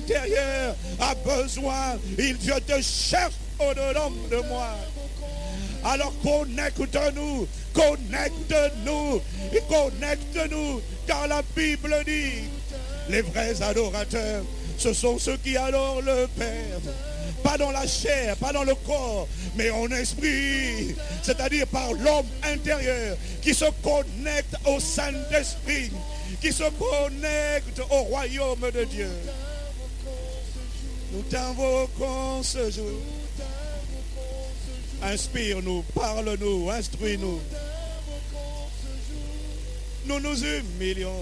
intérieur a besoin. Je te cherche au-dedans de moi. Alors connecte-nous, car la Bible dit, les vrais adorateurs, ce sont ceux qui adorent le Père. Pas dans la chair, pas dans le corps, mais en esprit. C'est-à-dire par l'homme intérieur qui se connecte au Saint-Esprit, qui se connecte au royaume de Dieu. Nous t'invoquons ce jour. Inspire-nous, parle-nous, instruis-nous. Nous nous humilions.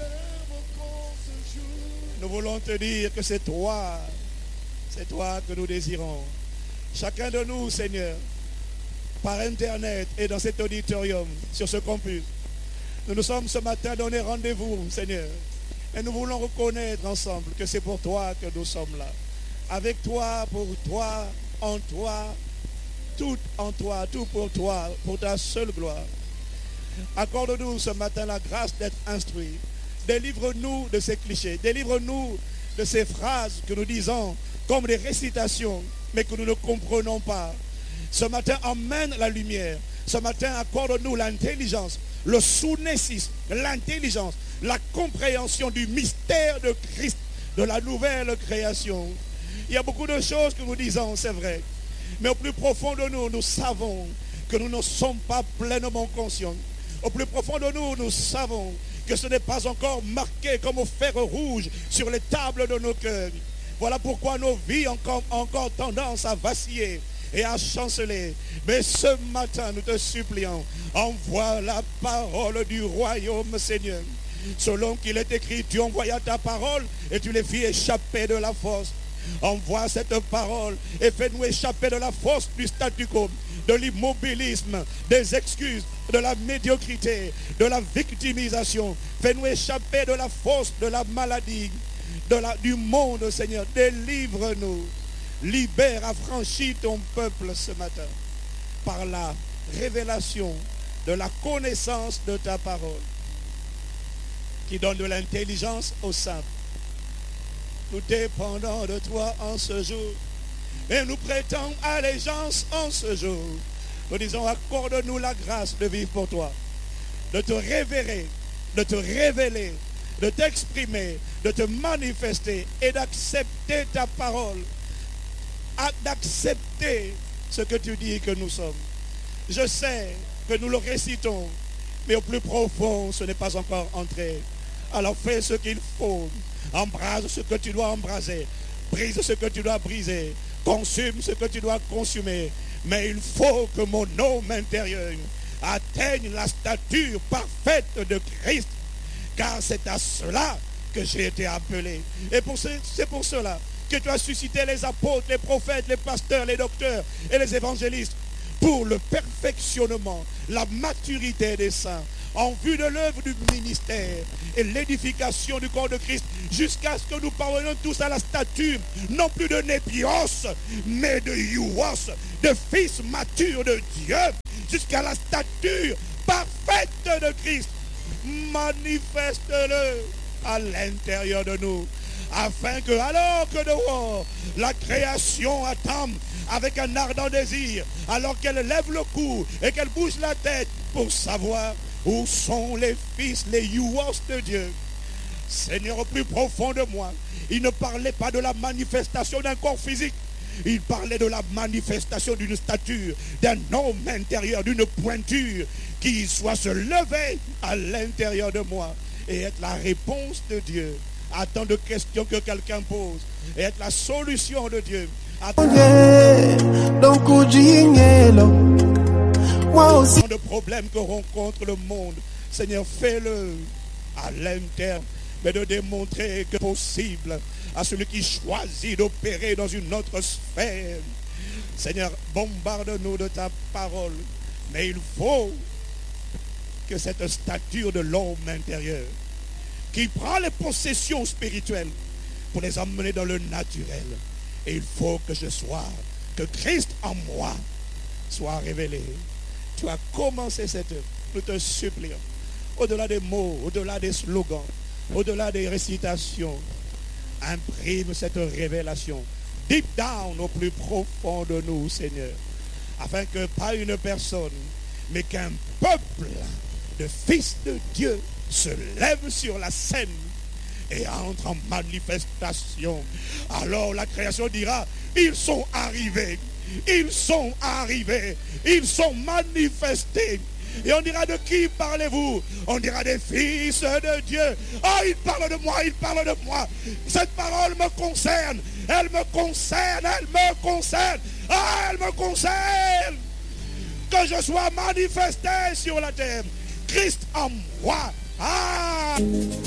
Nous voulons te dire que c'est toi que nous désirons. Chacun de nous, Seigneur, par Internet et dans cet auditorium, sur ce campus, nous nous sommes ce matin donné rendez-vous, Seigneur. Et nous voulons reconnaître ensemble que c'est pour toi que nous sommes là. Avec toi, pour toi, en toi, tout en toi, tout pour toi, pour ta seule gloire. Accorde-nous ce matin la grâce d'être instruits. Délivre-nous de ces clichés. Délivre-nous de ces phrases que nous disons comme des récitations, mais que nous ne comprenons pas. Ce matin, emmène la lumière. Ce matin, accorde-nous l'intelligence, le sounécisme, l'intelligence, la compréhension du mystère de Christ, de la nouvelle création. Il y a beaucoup de choses que nous disons, c'est vrai. Mais au plus profond de nous, nous savons que nous ne sommes pas pleinement conscients. Au plus profond de nous, nous savons que ce n'est pas encore marqué comme au fer rouge sur les tables de nos cœurs. Voilà pourquoi nos vies ont encore tendance à vaciller et à chanceler. Mais ce matin, nous te supplions, envoie la parole du royaume, Seigneur. Selon qu'il est écrit, tu envoyas ta parole et tu les fis échapper de la force. Envoie cette parole et fais-nous échapper de la force du statu quo, de l'immobilisme, des excuses, de la médiocrité, de la victimisation. Fais-nous échapper de la force de la maladie, du monde, Seigneur. Délivre-nous, libère, affranchis ton peuple ce matin par la révélation de la connaissance de ta parole qui donne de l'intelligence aux simples. Nous dépendons de toi en ce jour et nous prêtons allégeance en ce jour. Nous disons, accorde-nous la grâce de vivre pour toi, de te révérer, de te révéler, de t'exprimer, de te manifester et d'accepter ta parole, d'accepter ce que tu dis que nous sommes. Je sais que nous le récitons, mais au plus profond, ce n'est pas encore entré. Alors fais ce qu'il faut. Embrase ce que tu dois embraser. Brise ce que tu dois briser. Consume ce que tu dois consumer. Mais il faut que mon homme intérieur atteigne la stature parfaite de Christ. Car c'est à cela que j'ai été appelé. Et c'est pour cela que tu as suscité les apôtres, les prophètes, les pasteurs, les docteurs et les évangélistes pour le perfectionnement, la maturité des saints, en vue de l'œuvre du ministère et l'édification du corps de Christ, jusqu'à ce que nous parvenions tous à la stature, non plus de népios, mais de iouos, de fils matures de Dieu, jusqu'à la stature parfaite de Christ. Manifeste-le à l'intérieur de nous, afin que, alors que dehors, la création attend avec un ardent désir, alors qu'elle lève le cou et qu'elle bouge la tête pour savoir où sont les fils, les iouos de Dieu. Seigneur, au plus profond de moi, il ne parlait pas de la manifestation d'un corps physique. Il parlait de la manifestation d'une stature, d'un homme intérieur, d'une pointure qui soit se lever à l'intérieur de moi et être la réponse de Dieu à tant de questions que quelqu'un pose et être la solution de Dieu à tant de problèmes que rencontre le monde. Seigneur, fais-le à l'intérieur, mais de démontrer que c'est possible à celui qui choisit d'opérer dans une autre sphère. Seigneur, bombarde-nous de ta parole, mais il faut que cette stature de l'homme intérieur qui prend les possessions spirituelles pour les emmener dans le naturel. Et il faut que que Christ en moi soit révélé. Tu as commencé cette œuvre. Nous te supplions. Au-delà des mots, au-delà des slogans, au-delà des récitations, Imprime cette révélation deep down au plus profond de nous, Seigneur, afin que pas une personne, mais qu'un peuple de fils de Dieu se lève sur la scène et entre en manifestation. Alors la création dira, ils sont arrivés, ils sont arrivés, ils sont manifestés. Et on dira, de qui parlez-vous? On dira, des fils de Dieu. Oh, il parle de moi, il parle de moi. Cette parole me concerne, elle me concerne, elle me concerne. Ah, elle me concerne. Que je sois manifesté sur la terre. Christ en moi. Ah!